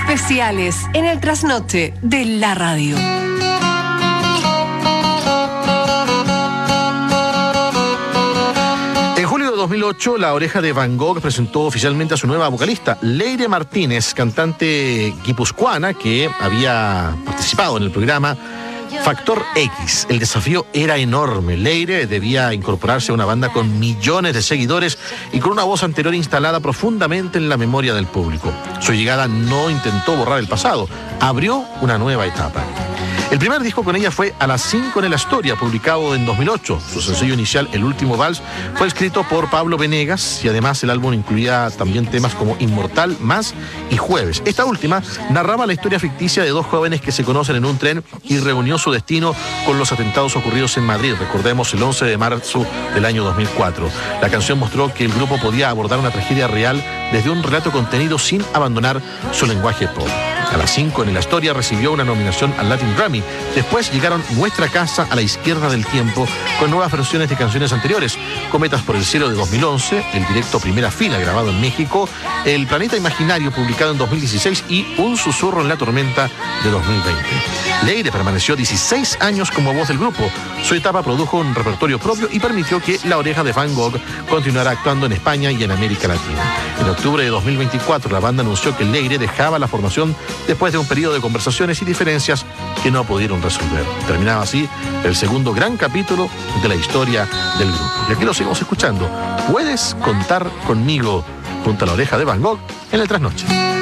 especiales en el trasnoche de la radio. En julio de 2008, La Oreja de Van Gogh presentó oficialmente a su nueva vocalista, Leire Martínez, cantante guipuzcoana que había participado en el programa Factor X. El desafío era enorme. Leire debía incorporarse a una banda con millones de seguidores y con una voz anterior instalada profundamente en la memoria del público. Su llegada no intentó borrar el pasado, abrió una nueva etapa. El primer disco con ella fue A las 5 en la Historia, publicado en 2008. Su sencillo inicial, El Último Vals, fue escrito por Pablo Venegas y además el álbum incluía también temas como Inmortal, Más y Jueves. Esta última narraba la historia ficticia de dos jóvenes que se conocen en un tren y reunió su destino con los atentados ocurridos en Madrid, recordemos el 11 de marzo del año 2004. La canción mostró que el grupo podía abordar una tragedia real desde un relato contenido sin abandonar su lenguaje pop. A las 5 en la Historia recibió una nominación al Latin Grammy. Después llegaron Nuestra Casa, A la Izquierda del Tiempo, con nuevas versiones de canciones anteriores. Cometas por el Cielo de 2011, El Directo Primera Fila, grabado en México, El Planeta Imaginario, publicado en 2016, y Un Susurro en la Tormenta, de 2020. Leire permaneció 16 años como voz del grupo. Su etapa produjo un repertorio propio y permitió que La Oreja de Van Gogh continuara actuando en España y en América Latina. En octubre de 2024, la banda anunció que Leire dejaba la formación después de un periodo de conversaciones y diferencias que no pudieron resolver. Terminaba así el segundo gran capítulo de la historia del grupo. Y aquí lo seguimos escuchando. Puedes contar conmigo, junto a La Oreja de Van Gogh, en el trasnoche.